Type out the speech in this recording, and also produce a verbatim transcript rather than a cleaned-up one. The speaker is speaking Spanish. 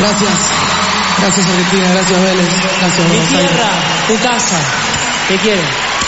Gracias. Gracias Argentina, gracias Vélez, gracias Mi Buenos Aires. tierra, tu casa, te quiero.